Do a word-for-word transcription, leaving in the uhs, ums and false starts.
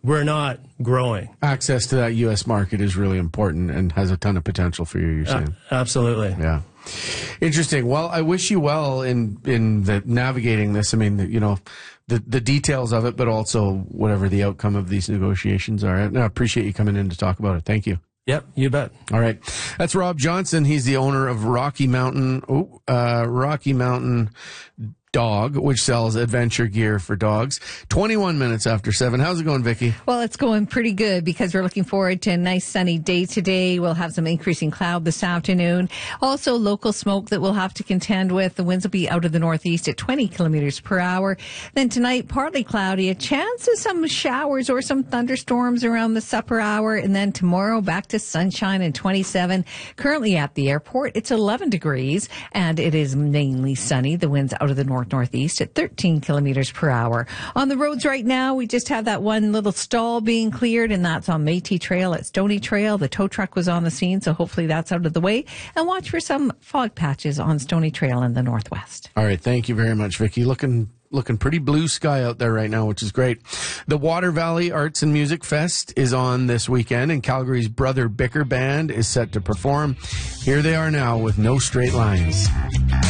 we're not growing. Access to that U S market is really important and has a ton of potential for you, you're saying. Uh, absolutely. Yeah. Interesting. Well, I wish you well in, in the navigating this. I mean, you know, the, the details of it, but also whatever the outcome of these negotiations are. And I appreciate you coming in to talk about it. Thank you. Yep, you bet. All right. That's Rob Johnson. He's the owner of Rocky Mountain, oh, uh, Rocky Mountain Dog, which sells adventure gear for dogs. twenty-one minutes after seven. How's it going, Vicki? Well, it's going pretty good because we're looking forward to a nice sunny day today. We'll have some increasing cloud this afternoon. Also, local smoke that we'll have to contend with. The winds will be out of the northeast at twenty kilometers per hour. Then tonight, partly cloudy. A chance of some showers or some thunderstorms around the supper hour. And then tomorrow, back to sunshine and twenty-seven. Currently at the airport, it's eleven degrees and it is mainly sunny. The winds out of the north northeast at thirteen kilometers per hour. On the roads right now, we just have that one little stall being cleared, and that's on Métis Trail at Stony Trail. The tow truck was on the scene, so hopefully that's out of the way. And watch for some fog patches on Stony Trail in the northwest. All right. Thank you very much, Vicki. Looking Looking pretty blue sky out there right now, which is great. The Water Valley Arts and Music Fest is on this weekend, and Calgary's Brother Bicker Band is set to perform. Here they are now with No Straight Lines.